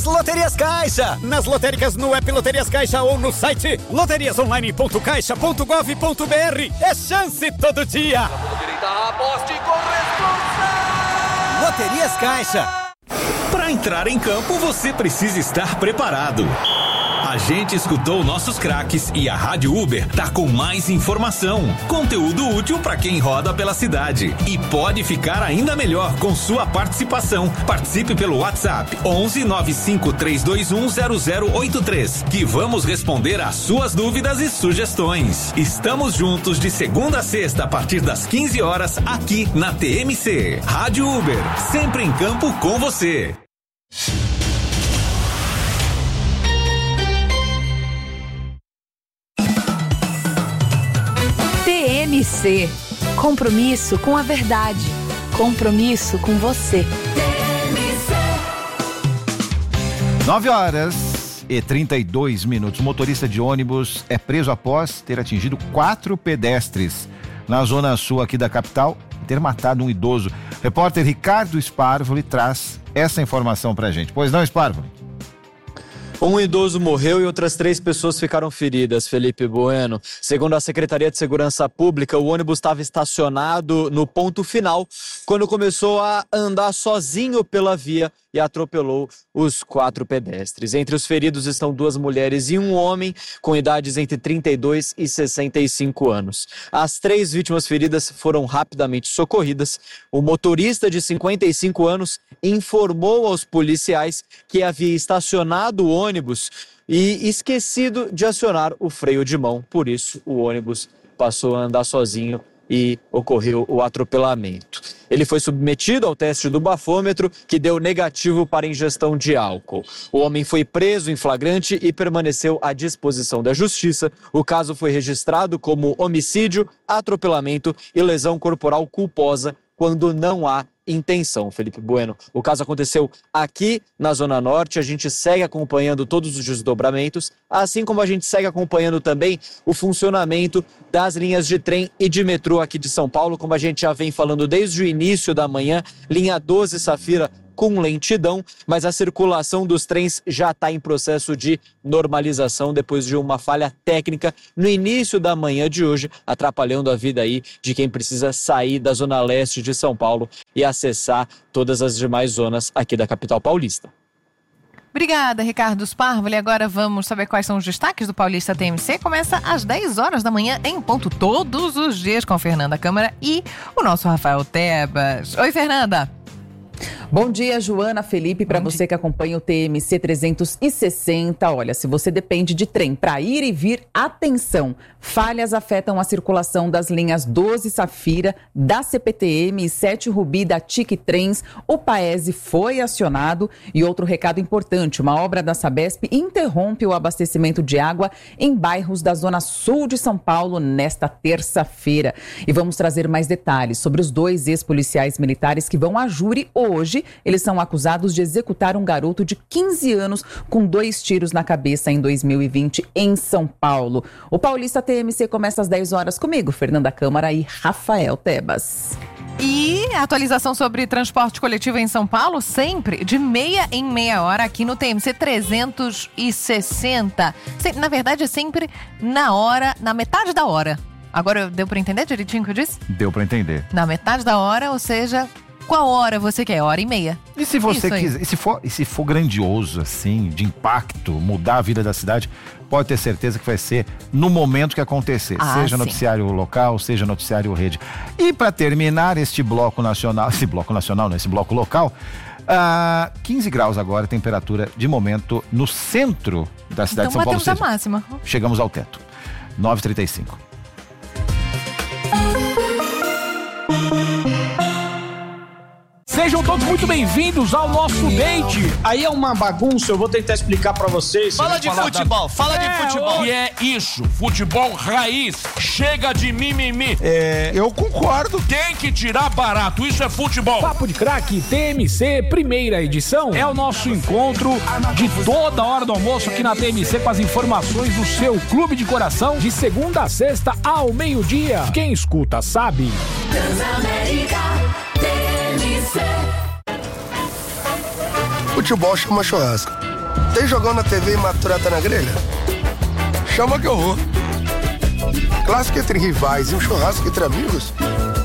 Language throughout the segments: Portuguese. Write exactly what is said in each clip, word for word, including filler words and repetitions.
das Loterias Caixa. Nas lotéricas, no app Loterias Caixa ou no site loterias online ponto caixa ponto gov ponto br. É chance todo dia. Aposte com responsabilidade. Loterias Caixa. Para entrar em campo, você precisa estar preparado. A gente escutou nossos craques e a Rádio Uber tá com mais informação, conteúdo útil para quem roda pela cidade e pode ficar ainda melhor com sua participação. Participe pelo WhatsApp onze nove cinco três dois um zero zero oito três, que vamos responder às suas dúvidas e sugestões. Estamos juntos de segunda a sexta a partir das quinze horas aqui na T M C. Rádio Uber, sempre em campo com você. T M C, compromisso com a verdade, compromisso com você. nove horas e trinta e dois minutos. O motorista de ônibus é preso após ter atingido quatro pedestres na zona sul aqui da capital e ter matado um idoso. Repórter Ricardo Sparvoli traz essa informação pra gente. Pois não, Sparvoli? Um idoso morreu e outras três pessoas ficaram feridas, Felipe Bueno. Segundo a Secretaria de Segurança Pública, o ônibus estava estacionado no ponto final quando começou a andar sozinho pela via e atropelou os quatro pedestres. Entre os feridos estão duas mulheres e um homem com idades entre trinta e dois e sessenta e cinco anos. As três vítimas feridas foram rapidamente socorridas. O motorista de cinquenta e cinco anos informou aos policiais que havia estacionado o ônibus e esquecido de acionar o freio de mão. Por isso, o ônibus passou a andar sozinho e ocorreu o atropelamento. Ele foi submetido ao teste do bafômetro, que deu negativo para ingestão de álcool. O homem foi preso em flagrante e permaneceu à disposição da justiça. O caso foi registrado como homicídio, atropelamento e lesão corporal culposa quando não há intenção, Felipe Bueno. O caso aconteceu aqui na Zona Norte, a gente segue acompanhando todos os desdobramentos, assim como a gente segue acompanhando também o funcionamento das linhas de trem e de metrô aqui de São Paulo, como a gente já vem falando desde o início da manhã, linha doze Safira com lentidão, mas a circulação dos trens já está em processo de normalização depois de uma falha técnica no início da manhã de hoje, atrapalhando a vida aí de quem precisa sair da zona leste de São Paulo e acessar todas as demais zonas aqui da capital paulista. Obrigada, Ricardo Sparvoli. Agora vamos saber quais são os destaques do Paulista T M C. Começa às dez horas da manhã em ponto todos os dias com Fernanda Câmara e o nosso Rafael Tebas. Oi, Fernanda. Bom dia, Joana, Felipe, para você que acompanha o T M C trezentos e sessenta. Olha, se você depende de trem para ir e vir, atenção! Falhas afetam a circulação das linhas doze Safira, da C P T M e sete Rubi da T I C Trens. O Paese foi acionado. E outro recado importante, uma obra da Sabesp interrompe o abastecimento de água em bairros da zona sul de São Paulo nesta terça-feira. E vamos trazer mais detalhes sobre os dois ex-policiais militares que vão a júri hoje. Eles são acusados de executar um garoto de quinze anos com dois tiros na cabeça em dois mil e vinte em São Paulo. O Paulista T M C começa às dez horas comigo, Fernanda Câmara e Rafael Tebas. E a atualização sobre transporte coletivo em São Paulo, sempre de meia em meia hora aqui no T M C trezentos e sessenta. Na verdade, é sempre na hora, na metade da hora. Agora, deu para entender direitinho o que eu disse? Deu para entender. Na metade da hora, ou seja, qual hora você quer? Hora e meia. E se você quiser, e se for, e se for grandioso, assim, de impacto, mudar a vida da cidade, pode ter certeza que vai ser no momento que acontecer. Ah, seja sim. noticiário local, seja noticiário rede. E para terminar este bloco nacional, esse bloco nacional, não, esse bloco local, uh, quinze graus agora, temperatura de momento no centro da cidade então, de São Paulo. Então batemos a máxima. Chegamos ao teto. nove e trinta e cinco. Sejam todos muito bem-vindos ao nosso date. Aí é uma bagunça, eu vou tentar explicar pra vocês. Fala de futebol, da... fala é, de futebol. E é isso, futebol raiz, chega de mimimi. É, eu concordo. Tem que tirar barato, isso é futebol. Papo de Craque T M C, primeira edição, é o nosso encontro de toda hora do almoço aqui na T M C com as informações do seu clube de coração, de segunda a sexta ao meio-dia. Quem escuta sabe. Transamérica T M C. Futebol chama churrasco. Tem jogão na T V e maturata na grelha? Chama que eu vou. Clássico entre rivais e um churrasco entre amigos?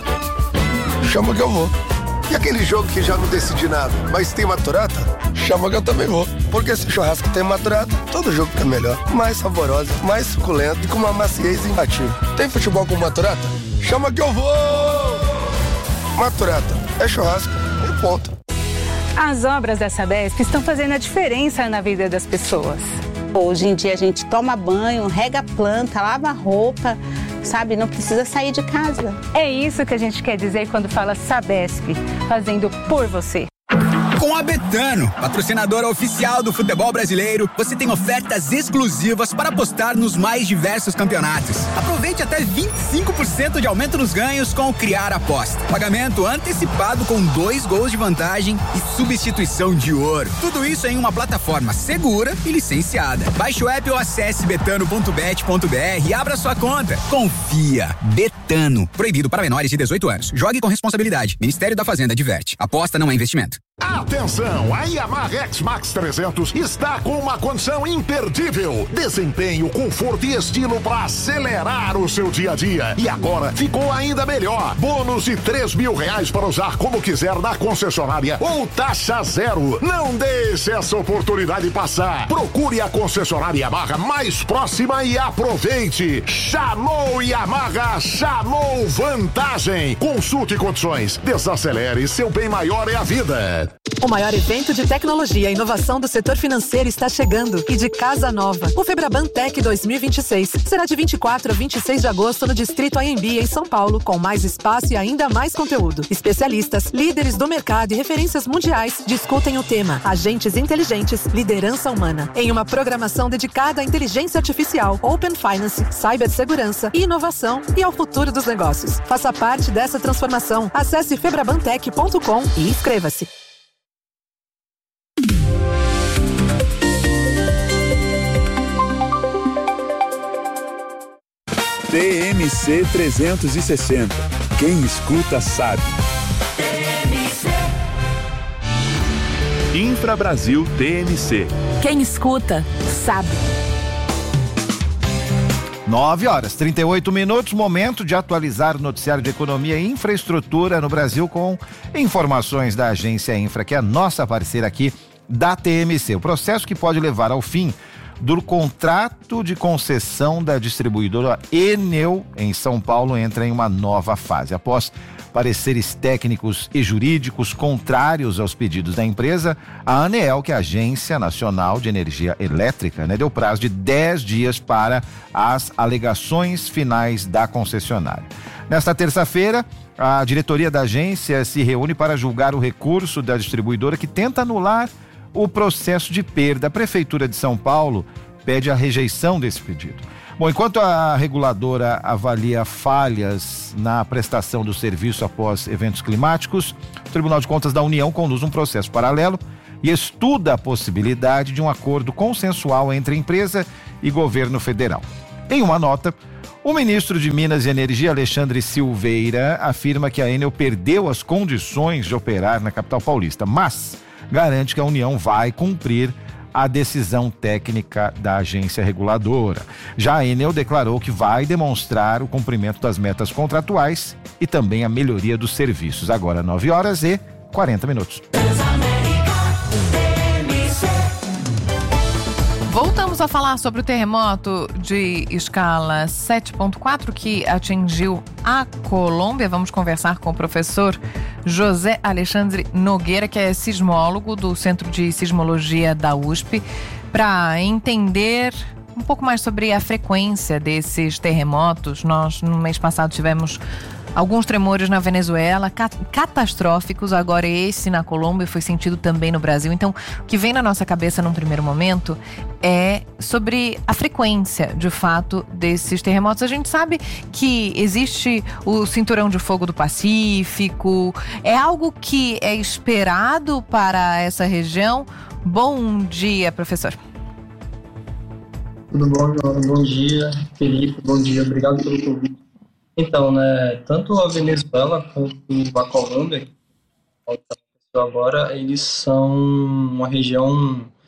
Chama que eu vou. E aquele jogo que já não decidi nada, mas tem maturata? Chama que eu também vou. Porque se churrasco tem maturata, todo jogo fica melhor. Mais saboroso, mais suculento e com uma maciez imbatível. Tem futebol com maturata? Chama que eu vou! Maturata, é churrasco e ponto. As obras da Sabesp estão fazendo a diferença na vida das pessoas. Hoje em dia a gente toma banho, rega planta, lava roupa, sabe? Não precisa sair de casa. É isso que a gente quer dizer quando fala Sabesp, fazendo por você. Com a Betano, patrocinadora oficial do futebol brasileiro, você tem ofertas exclusivas para apostar nos mais diversos campeonatos. Aproveite até vinte e cinco por cento de aumento nos ganhos com o Criar Aposta. Pagamento antecipado com dois gols de vantagem e substituição de ouro. Tudo isso em uma plataforma segura e licenciada. Baixe o app ou acesse betano ponto bet ponto br e abra sua conta. Confia. Betano. Proibido para menores de dezoito anos. Jogue com responsabilidade. Ministério da Fazenda adverte. Aposta não é investimento. Atenção, a Yamaha X-Max trezentos está com uma condição imperdível. Desempenho, conforto e estilo para acelerar o seu dia a dia. E agora ficou ainda melhor. Bônus de três mil reais para usar como quiser na concessionária ou taxa zero. Não deixe essa oportunidade passar. Procure a concessionária Yamaha mais próxima e aproveite. Chamou Yamaha, chamou vantagem. Consulte condições. Desacelere, seu bem maior é a vida. O maior evento de tecnologia e inovação do setor financeiro está chegando e de casa nova. O Febraban Tech dois mil e vinte e seis será de vinte e quatro a vinte e seis de agosto no Distrito A M B, em São Paulo, com mais espaço e ainda mais conteúdo. Especialistas, líderes do mercado e referências mundiais discutem o tema Agentes Inteligentes, Liderança Humana, em uma programação dedicada à inteligência artificial, Open Finance, cibersegurança e inovação e ao futuro dos negócios. Faça parte dessa transformação. Acesse febrabantech ponto com e inscreva-se. T M C trezentos e sessenta. Quem escuta sabe. Infra Brasil T M C. Quem escuta sabe. nove horas, trinta e oito minutos, momento de atualizar o noticiário de economia e infraestrutura no Brasil com informações da agência Infra, que é a nossa parceira aqui da T M C. O processo que pode levar ao fim do contrato de concessão da distribuidora Enel em São Paulo entra em uma nova fase. Após pareceres técnicos e jurídicos contrários aos pedidos da empresa, a ANEEL, que é a Agência Nacional de Energia Elétrica, né, deu prazo de dez dias para as alegações finais da concessionária. Nesta terça-feira, a diretoria da agência se reúne para julgar o recurso da distribuidora que tenta anular o processo de perda. A Prefeitura de São Paulo pede a rejeição desse pedido. Bom, enquanto a reguladora avalia falhas na prestação do serviço após eventos climáticos, o Tribunal de Contas da União conduz um processo paralelo e estuda a possibilidade de um acordo consensual entre empresa e governo federal. Em uma nota, o ministro de Minas e Energia, Alexandre Silveira, afirma que a Enel perdeu as condições de operar na capital paulista, mas garante que a União vai cumprir a decisão técnica da agência reguladora. Já a Enel declarou que vai demonstrar o cumprimento das metas contratuais e também a melhoria dos serviços. Agora, nove horas e quarenta minutos. Voltamos a falar sobre o terremoto de escala sete ponto quatro que atingiu a Colômbia. Vamos conversar com o professor José Alexandre Nogueira, que é sismólogo do Centro de Sismologia da U S P, para entender um pouco mais sobre a frequência desses terremotos. Nós, no mês passado, tivemos alguns tremores na Venezuela, cat- catastróficos, agora esse na Colômbia foi sentido também no Brasil. Então, o que vem na nossa cabeça num primeiro momento é sobre a frequência, de fato, desses terremotos. A gente sabe que existe o Cinturão de Fogo do Pacífico, é algo que é esperado para essa região. Bom dia, professor. Tudo bom, João? Bom dia, Felipe. Bom dia, obrigado pelo convite. Então, né, tanto a Venezuela quanto a Colômbia, que agora, eles são uma região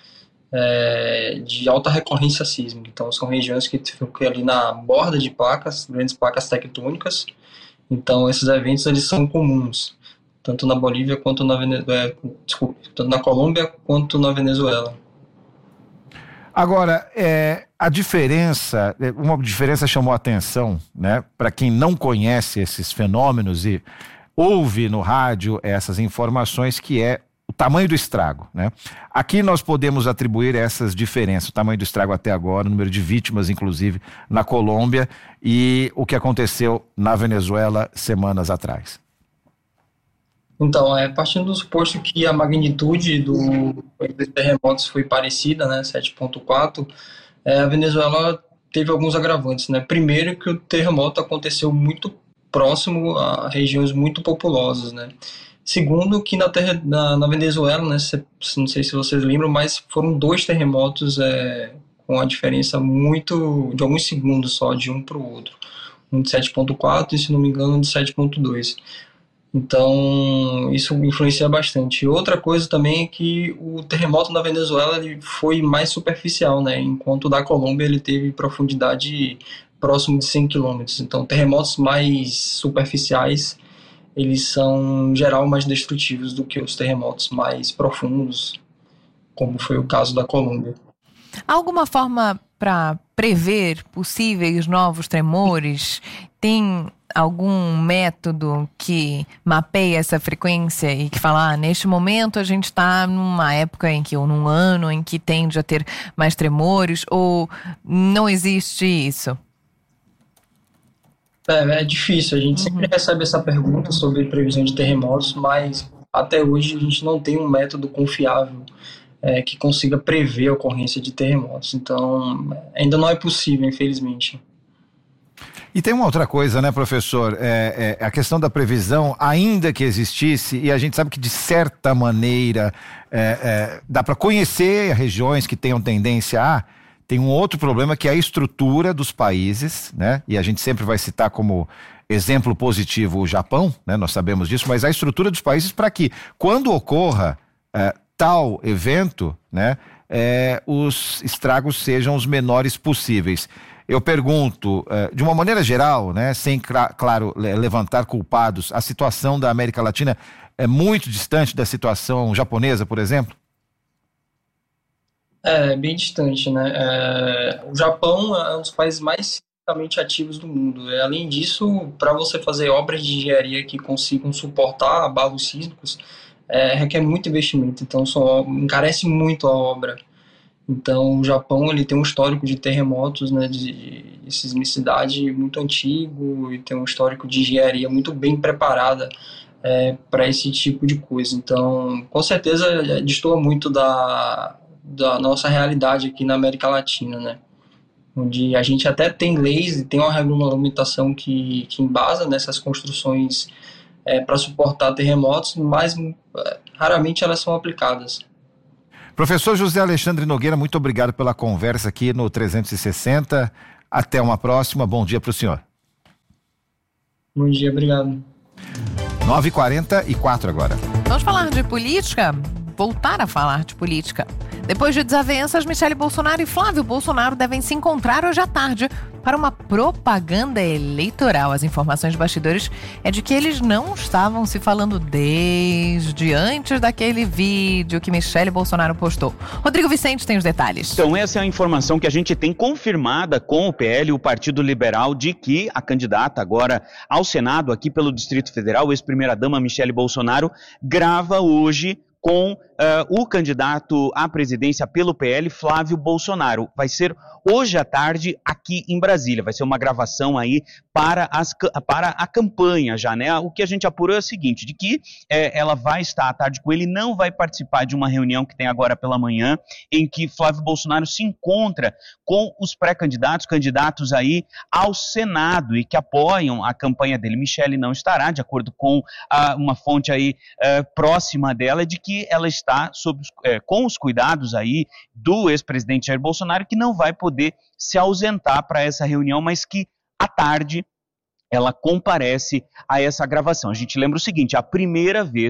é, de alta recorrência sísmica. Então, são regiões que ficam ali na borda de placas, grandes placas tectônicas. Então, esses eventos eles são comuns, tanto na Bolívia quanto na Venezuela, desculpe, tanto na Colômbia quanto na Venezuela. Agora, é, a diferença, uma diferença chamou a atenção, né, para quem não conhece esses fenômenos e ouve no rádio essas informações, que é o tamanho do estrago, né? Aqui nós podemos atribuir essas diferenças, o tamanho do estrago até agora, o número de vítimas, inclusive, na Colômbia, e o que aconteceu na Venezuela semanas atrás. Então, é, partindo do suposto que a magnitude do, dos terremotos foi parecida, né, sete ponto quatro, é, a Venezuela teve alguns agravantes, né? Primeiro, que o terremoto aconteceu muito próximo a regiões muito populosas, né? Segundo, que na, terra, na, na Venezuela, né, se, não sei se vocês lembram, mas foram dois terremotos é, com a diferença muito, de alguns segundos só, de um para o outro. Um de sete ponto quatro e, se não me engano, um de sete ponto dois. Então, isso influencia bastante. Outra coisa também é que o terremoto na Venezuela ele foi mais superficial, né? Enquanto o da Colômbia ele teve profundidade próximo de cem quilômetros. Então, terremotos mais superficiais, eles são, em geral, mais destrutivos do que os terremotos mais profundos, como foi o caso da Colômbia. Há alguma forma para prever possíveis novos tremores? Tem algum método que mapeia essa frequência e que fala, ah, neste momento a gente está numa época em que, ou num ano em que tende a ter mais tremores, ou não existe isso? É, é difícil, a gente uhum. sempre recebe essa pergunta sobre previsão de terremotos, mas até hoje a gente não tem um método confiável é, que consiga prever a ocorrência de terremotos. Então, ainda não é possível, infelizmente. E tem uma outra coisa, né, professor? É, é, a questão da previsão, ainda que existisse, e a gente sabe que de certa maneira é, é, dá para conhecer regiões que tenham tendência a... Tem um outro problema que é a estrutura dos países, né? E a gente sempre vai citar como exemplo positivo o Japão, né? Nós sabemos disso, mas a estrutura dos países para que, quando ocorra é, tal evento, né, é, os estragos sejam os menores possíveis. Eu pergunto, de uma maneira geral, né, sem, claro, levantar culpados, a situação da América Latina é muito distante da situação japonesa, por exemplo? É, bem distante, né? É, o Japão é um dos países mais sismicamente ativos do mundo. É, além disso, para você fazer obras de engenharia que consigam suportar abalos sísmicos, é, requer muito investimento, então só encarece muito a obra. Então, o Japão ele tem um histórico de terremotos, né, de, de sismicidade muito antigo e tem um histórico de engenharia muito bem preparada é, para esse tipo de coisa. Então, com certeza, destoa muito da, da nossa realidade aqui na América Latina, né, onde a gente até tem leis e tem uma regulamentação que, que embasa nessas construções é, para suportar terremotos, mas é, raramente elas são aplicadas. Professor José Alexandre Nogueira, muito obrigado pela conversa aqui no trezentos e sessenta. Até uma próxima. Bom dia para o senhor. Bom dia, obrigado. nove e quarenta e quatro agora. Vamos falar de política? Voltar a falar de política. Depois de desavenças, Michele Bolsonaro e Flávio Bolsonaro devem se encontrar hoje à tarde para uma propaganda eleitoral. As informações de bastidores é de que eles não estavam se falando desde antes daquele vídeo que Michele Bolsonaro postou. Rodrigo Vicente tem os detalhes. Então, essa é a informação que a gente tem confirmada com o P L, o Partido Liberal, de que a candidata agora ao Senado, aqui pelo Distrito Federal, ex-primeira-dama Michele Bolsonaro, grava hoje com uh, o candidato à presidência pelo P L, Flávio Bolsonaro. Vai ser hoje à tarde aqui em Brasília. Vai ser uma gravação aí para, as, para a campanha já, né? O que a gente apurou é o seguinte, de que é, ela vai estar à tarde com ele, não vai participar de uma reunião que tem agora pela manhã, em que Flávio Bolsonaro se encontra com os pré-candidatos, candidatos aí ao Senado e que apoiam a campanha dele. Michele não estará, de acordo com a, uma fonte aí uh, próxima dela, de que ela está sob, é, com os cuidados aí do ex-presidente Jair Bolsonaro, que não vai poder se ausentar para essa reunião, mas que à tarde ela comparece a essa gravação. A gente lembra o seguinte, a primeira vez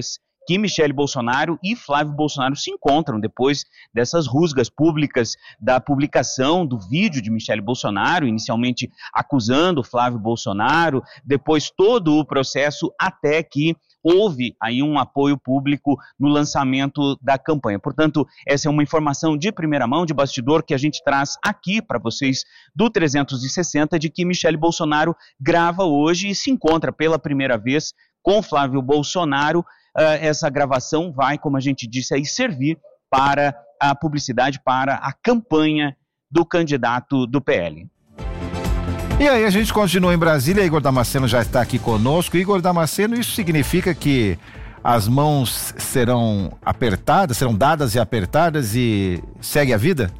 que Michele Bolsonaro e Flávio Bolsonaro se encontram depois dessas rusgas públicas da publicação do vídeo de Michele Bolsonaro, inicialmente acusando Flávio Bolsonaro, depois todo o processo até que houve aí um apoio público no lançamento da campanha. Portanto, essa é uma informação de primeira mão, de bastidor, que a gente traz aqui para vocês do trezentos e sessenta, de que Michele Bolsonaro grava hoje e se encontra pela primeira vez com Flávio Bolsonaro. Uh, essa gravação vai, como a gente disse aí, servir para a publicidade, para a campanha do candidato do P L. E aí a gente continua em Brasília, Igor Damasceno já está aqui conosco. Igor Damasceno, isso significa que as mãos serão apertadas, serão dadas e apertadas e segue a vida?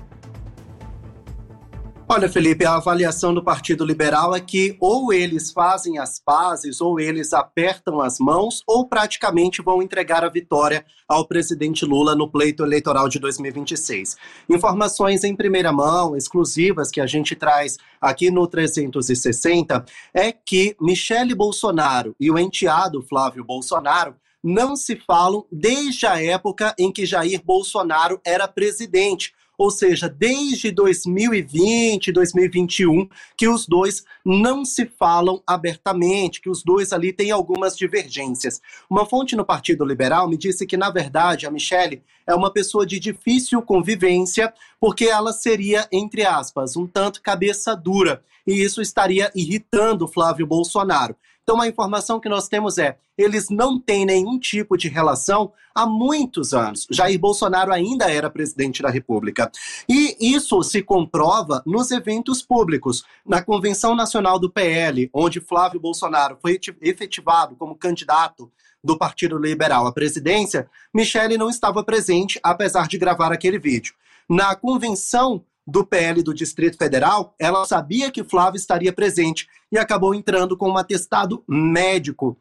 Olha, Felipe, a avaliação do Partido Liberal é que ou eles fazem as pazes, ou eles apertam as mãos, ou praticamente vão entregar a vitória ao presidente Lula no pleito eleitoral de dois mil e vinte e seis. Informações em primeira mão, exclusivas, que a gente traz aqui no trezentos e sessenta, é que Michele Bolsonaro e o enteado Flávio Bolsonaro não se falam desde a época em que Jair Bolsonaro era presidente. Ou seja, desde dois mil e vinte, dois mil e vinte e um, que os dois não se falam abertamente, que os dois ali têm algumas divergências. Uma fonte no Partido Liberal me disse que, na verdade, a Michele é uma pessoa de difícil convivência, porque ela seria, entre aspas, um tanto cabeça dura, e isso estaria irritando Flávio Bolsonaro. Então a informação que nós temos é, eles não têm nenhum tipo de relação há muitos anos. Jair Bolsonaro ainda era presidente da República. E isso se comprova nos eventos públicos. Na Convenção Nacional do P L, onde Flávio Bolsonaro foi efetivado como candidato do Partido Liberal à presidência, Michele não estava presente, apesar de gravar aquele vídeo. Na convenção do P L do Distrito Federal, ela sabia que Flávio estaria presente e acabou entrando com um atestado médico,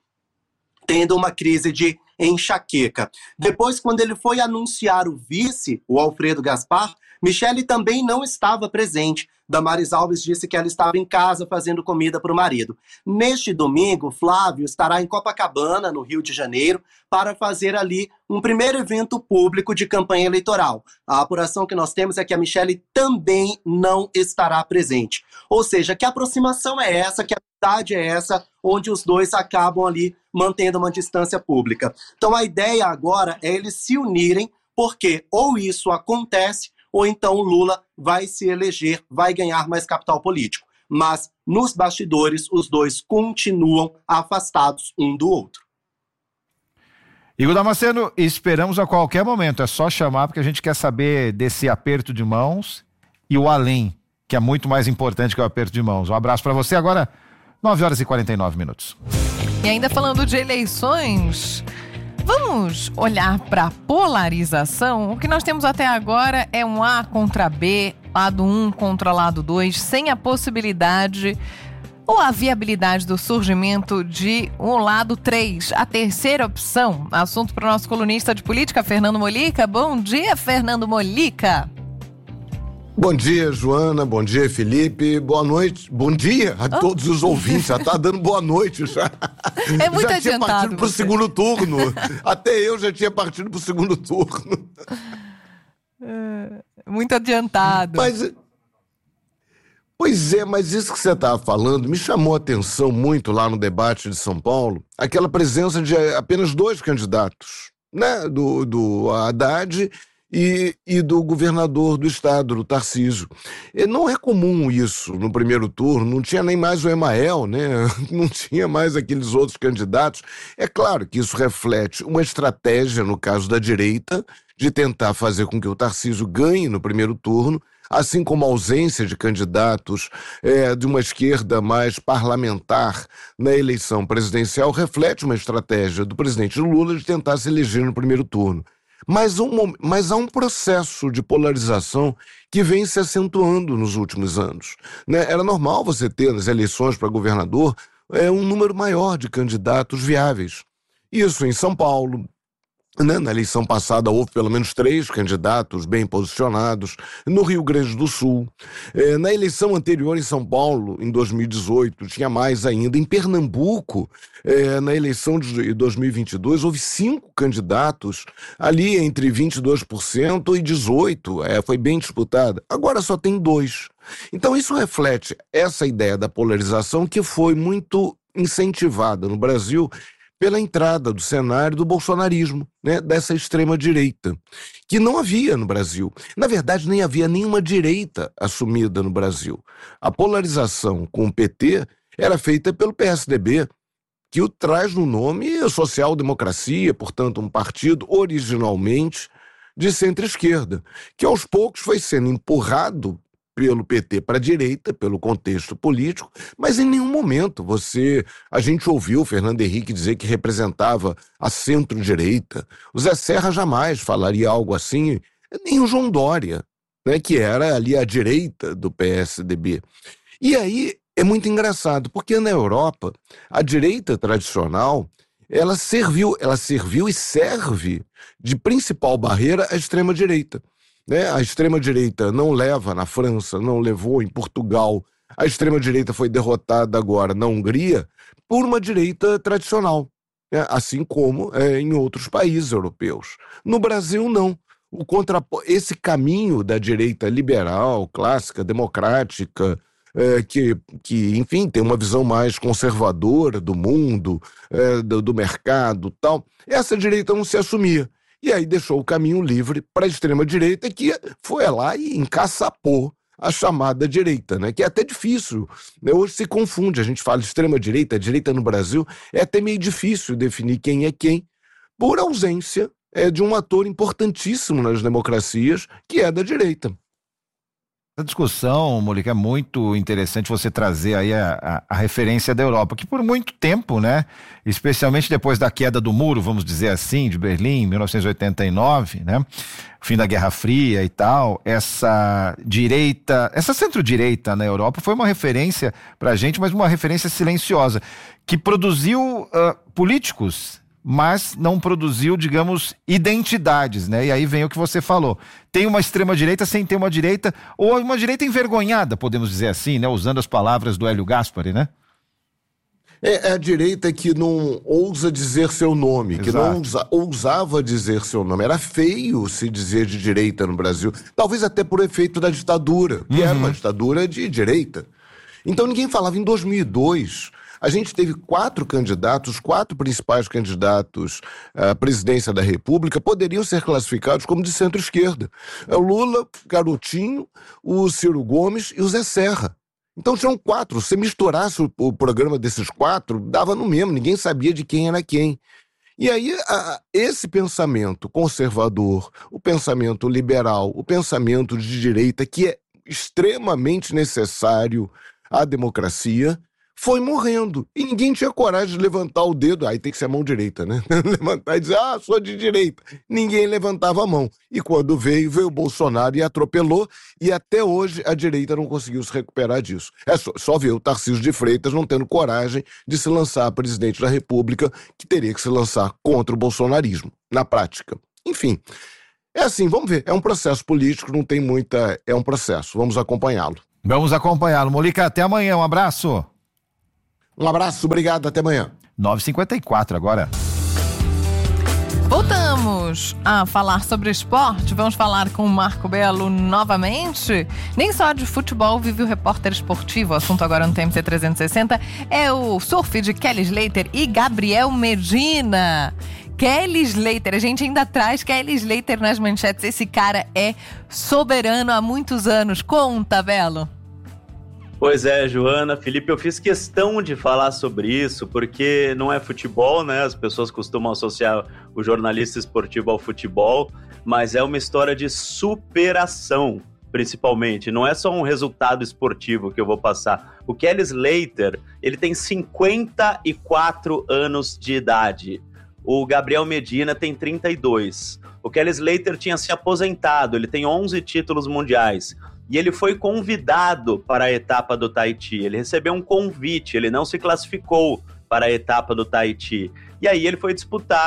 tendo uma crise de enxaqueca. Depois, quando ele foi anunciar o vice, o Alfredo Gaspar, Michele também não estava presente. Damares Alves disse que ela estava em casa fazendo comida para o marido. Neste domingo, Flávio estará em Copacabana, no Rio de Janeiro, para fazer ali um primeiro evento público de campanha eleitoral. A apuração que nós temos é que a Michele também não estará presente. Ou seja, que a aproximação é essa, que a amizade é essa, onde os dois acabam ali mantendo uma distância pública. Então a ideia agora é eles se unirem, porque ou isso acontece, ou então o Lula vai se eleger, vai ganhar mais capital político. Mas, nos bastidores, os dois continuam afastados um do outro. Igor Damasceno, esperamos a qualquer momento, é só chamar, porque a gente quer saber desse aperto de mãos e o além, que é muito mais importante que o aperto de mãos. Um abraço para você, agora nove horas e quarenta e nove minutos. E ainda falando de eleições, vamos olhar para a polarização. O que nós temos até agora é um A contra B, lado um contra lado dois, sem a possibilidade ou a viabilidade do surgimento de um lado três, a terceira opção. Assunto para o nosso colunista de política, Fernando Molica. Bom dia, Fernando Molica. Bom dia, Joana, bom dia, Felipe, boa noite, bom dia a oh. todos os ouvintes, já tá dando boa noite já. É muito já adiantado. Já tinha partido pro você. segundo turno, até eu já tinha partido pro segundo turno. É, muito adiantado. Mas, pois é, mas isso que você estava falando me chamou a atenção muito lá no debate de São Paulo, aquela presença de apenas dois candidatos, né, do, do Haddad E, e do governador do estado, do Tarcísio. E não é comum isso no primeiro turno, não tinha nem mais o Emael, né? Não tinha mais aqueles outros candidatos. É claro que isso reflete uma estratégia, no caso da direita, de tentar fazer com que o Tarcísio ganhe no primeiro turno, assim como a ausência de candidatos é, de uma esquerda mais parlamentar na eleição presidencial reflete uma estratégia do presidente Lula de tentar se eleger no primeiro turno. Mas, um, mas há um processo de polarização que vem se acentuando nos últimos anos, né? Era normal você ter nas eleições para governador é, um número maior de candidatos viáveis. Isso em São Paulo, Né? Na eleição passada houve pelo menos três candidatos bem posicionados, no Rio Grande do Sul. É, na eleição anterior em São Paulo, em dois mil e dezoito, tinha mais ainda. Em Pernambuco, é, na eleição de dois mil e vinte e dois, houve cinco candidatos, ali entre vinte e dois por cento e dezoito por cento, é, foi bem disputada. Agora só tem dois. Então isso reflete essa ideia da polarização que foi muito incentivada no Brasil pela entrada do cenário do bolsonarismo, né, dessa extrema-direita, que não havia no Brasil. Na verdade, nem havia nenhuma direita assumida no Brasil. A polarização com o P T era feita pelo P S D B, que o traz no nome social-democracia, portanto, um partido originalmente de centro-esquerda, que aos poucos foi sendo empurrado pelo P T para a direita, pelo contexto político, mas em nenhum momento você, a gente ouviu o Fernando Henrique dizer que representava a centro-direita. O Zé Serra jamais falaria algo assim, nem o João Dória, né, que era ali a direita do P S D B. E aí é muito engraçado, porque na Europa, a direita tradicional, ela serviu, ela serviu e serve de principal barreira à extrema-direita. Né? A extrema-direita não leva na França, não levou em Portugal. A extrema-direita foi derrotada agora na Hungria por uma direita tradicional, né? Assim como é, em outros países europeus. No Brasil, não. O contrapo... Esse caminho da direita liberal, clássica, democrática, é, que, que, enfim, tem uma visão mais conservadora do mundo, é, do, do mercado e tal, essa direita não se assumia. E aí deixou o caminho livre para a extrema-direita, que foi lá e encaçapou a chamada direita, né? Que é até difícil, né? Hoje se confunde, a gente fala extrema-direita, direita no Brasil, é até meio difícil definir quem é quem, por ausência é, de um ator importantíssimo nas democracias, que é da direita. Essa discussão, Molica, é muito interessante você trazer aí a, a, a referência da Europa, que por muito tempo, né, especialmente depois da queda do muro, vamos dizer assim, de Berlim, em mil novecentos e oitenta e nove, né, fim da Guerra Fria e tal, essa direita, essa centro-direita na Europa foi uma referência pra gente, mas uma referência silenciosa, que produziu uh, políticos, mas não produziu, digamos, identidades, né? E aí vem o que você falou. Tem uma extrema-direita sem ter uma direita, ou uma direita envergonhada, podemos dizer assim, né? Usando as palavras do Hélio Gaspari, né? É a direita que não ousa dizer seu nome, Exato. que não ousa, ousava dizer seu nome. Era feio se dizer de direita no Brasil, talvez até por efeito da ditadura, que uhum. era uma ditadura de direita. Então ninguém falava. Em dois mil e dois... a gente teve quatro candidatos, quatro principais candidatos à presidência da República poderiam ser classificados como de centro-esquerda. É o Lula, Garotinho, o Ciro Gomes e o Zé Serra. Então tinham quatro. Se misturasse o, o programa desses quatro, dava no mesmo, ninguém sabia de quem era quem. E aí, a, esse pensamento conservador, o pensamento liberal, o pensamento de direita, que é extremamente necessário à democracia, foi morrendo. E ninguém tinha coragem de levantar o dedo. Aí tem que ser a mão direita, né? Levantar e dizer, ah, sou de direita. Ninguém levantava a mão. E quando veio, veio o Bolsonaro e atropelou. E até hoje a direita não conseguiu se recuperar disso. É só, só ver o Tarcísio de Freitas não tendo coragem de se lançar a presidente da República, que teria que se lançar contra o bolsonarismo, na prática. Enfim, é assim, vamos ver. É um processo político, não tem muita... É um processo. Vamos acompanhá-lo. Vamos acompanhá-lo. Molica, até amanhã. Um abraço. Um abraço, obrigado, até amanhã. nove e cinquenta e quatro agora. Voltamos a falar sobre esporte, vamos falar com o Marco Belo novamente. Nem só de futebol vive o repórter esportivo, o assunto agora no T M C trezentos e sessenta é o surf de Kelly Slater e Gabriel Medina. Kelly Slater, a gente ainda traz Kelly Slater nas manchetes, esse cara é soberano há muitos anos. Conta, Belo. Pois é, Joana, Felipe, eu fiz questão de falar sobre isso, porque não é futebol, né? As pessoas costumam associar o jornalista esportivo ao futebol, mas é uma história de superação, principalmente. Não é só um resultado esportivo que eu vou passar. O Kelly Slater, ele tem cinquenta e quatro anos de idade. O Gabriel Medina tem trinta e dois. O Kelly Slater tinha se aposentado, ele tem onze títulos mundiais. E ele foi convidado para a etapa do Tahiti. Ele recebeu um convite, ele não se classificou para a etapa do Tahiti. E aí ele foi disputar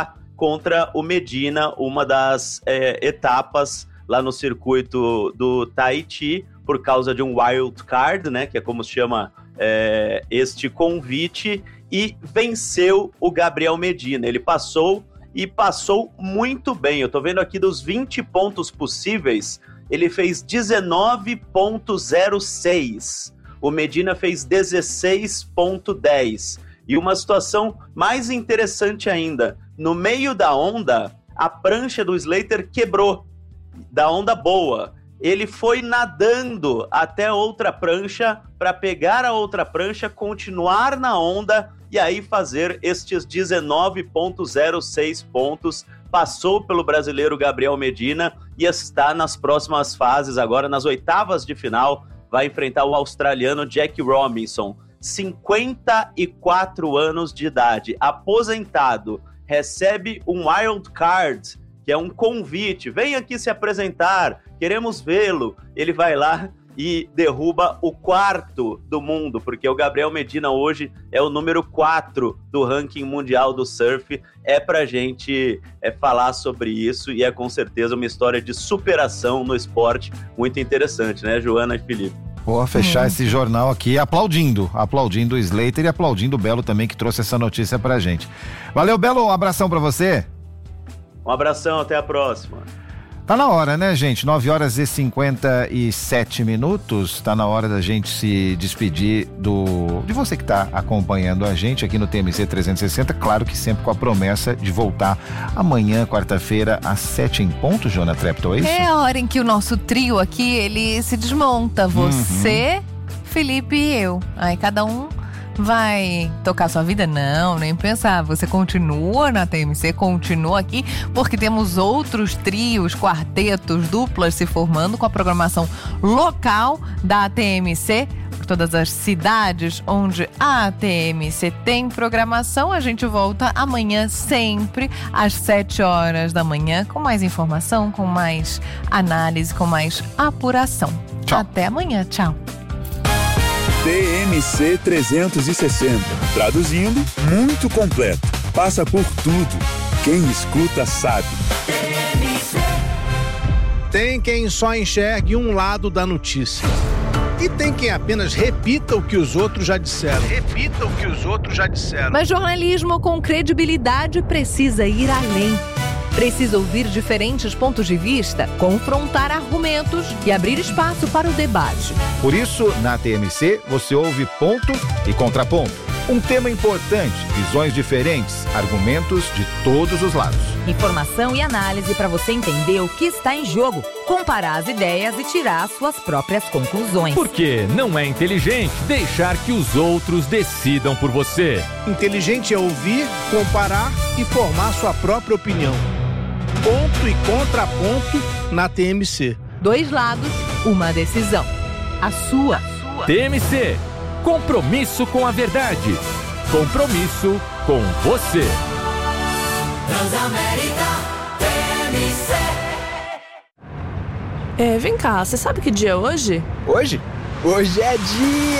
contra o Medina, uma das é, etapas lá no circuito do Tahiti, por causa de um wild card, né, que é como se chama é, este convite, e venceu o Gabriel Medina. Ele passou e passou muito bem. Eu tô vendo aqui dos vinte pontos possíveis, ele fez dezenove ponto zero seis. O Medina fez dezesseis ponto dez. E uma situação mais interessante ainda, no meio da onda, a prancha do Slater quebrou, da onda boa. Ele foi nadando até outra prancha para pegar a outra prancha, continuar na onda e aí fazer estes dezenove ponto zero seis pontos. Passou pelo brasileiro Gabriel Medina e está nas próximas fases agora, nas oitavas de final, vai enfrentar o australiano Jack Robinson, cinquenta e quatro anos de idade, aposentado, recebe um wild card, que é um convite, vem aqui se apresentar, queremos vê-lo. Ele vai lá e derruba o quarto do mundo, porque o Gabriel Medina hoje é o número quatro do ranking mundial do surf. É pra gente é, falar sobre isso e é com certeza uma história de superação no esporte muito interessante, né, Joana e Felipe? Vou fechar hum. esse jornal aqui aplaudindo, aplaudindo o Slater e aplaudindo o Belo também, que trouxe essa notícia pra gente. Valeu, Belo, um abração pra você. Um abração, até a próxima. Tá na hora, né, gente? nove horas e cinquenta e sete minutos. Tá na hora da gente se despedir do de você que tá acompanhando a gente aqui no T M C trezentos e sessenta. Claro que sempre com a promessa de voltar amanhã, quarta-feira, às sete em ponto, Joana Treptow, é isso? É a hora em que o nosso trio aqui, ele se desmonta. Você, uhum. Felipe e eu. Aí cada um vai tocar sua vida? Não, nem pensar. Você continua na T M C, continua aqui, porque temos outros trios, quartetos, duplas se formando com a programação local da T M C. Por todas as cidades onde a T M C tem programação. A gente volta amanhã sempre às sete horas da manhã com mais informação, com mais análise, com mais apuração. Tchau. Até amanhã, tchau. T M C trezentos e sessenta. Traduzindo, muito completo. Passa por tudo. Quem escuta sabe. Tem quem só enxergue um lado da notícia. E tem quem apenas repita o que os outros já disseram. Repita o que os outros já disseram. Mas jornalismo com credibilidade precisa ir além. Precisa ouvir diferentes pontos de vista, confrontar argumentos e abrir espaço para o debate. Por isso, na T M C, você ouve ponto e contraponto. Um tema importante, visões diferentes, argumentos de todos os lados. Informação e análise para você entender o que está em jogo, comparar as ideias e tirar suas próprias conclusões. Porque não é inteligente deixar que os outros decidam por você. Inteligente é ouvir, comparar e formar sua própria opinião. Ponto e contraponto na T M C. Dois lados, uma decisão. A sua. A sua. T M C. Compromisso com a verdade. Compromisso com você. Transamérica T M C. É, vem cá, você sabe que dia é hoje? Hoje? Hoje é dia